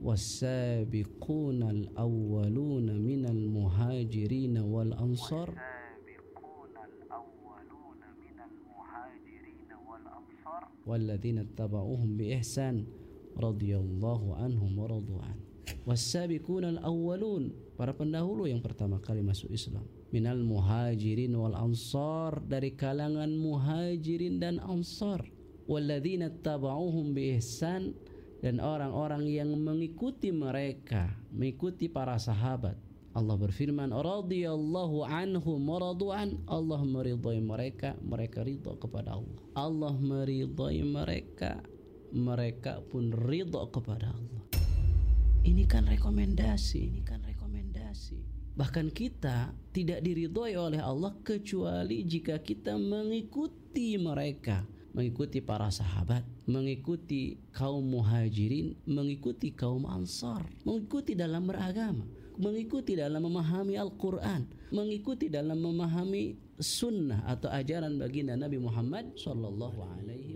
was-sabiqunal awwaluna minal muhajirin wal ansar walladzina tabauhum bi ihsan radhiyallahu anhum wa radu an. Was-sabiqunal awwalun, para pendahulu yang pertama kali masuk Islam, minal muhajirin wal ansar, dari kalangan muhajirin dan ansar, walladzina tabauhum bi ihsan, dan orang-orang yang mengikuti mereka, mengikuti para sahabat. Allah berfirman, radhiyallahu anhum wa radu an, Allah meridhai mereka, mereka ridha kepada Allah. Allah meridhai mereka, mereka pun ridha kepada Allah. Ini kan rekomendasi, Bahkan kita tidak diridhai oleh Allah kecuali jika kita mengikuti mereka, mengikuti para sahabat, mengikuti kaum muhajirin, mengikuti kaum ansar, mengikuti dalam beragama, mengikuti dalam memahami Al-Quran, mengikuti dalam memahami sunnah atau ajaran baginda Nabi Muhammad sallallahu alaihi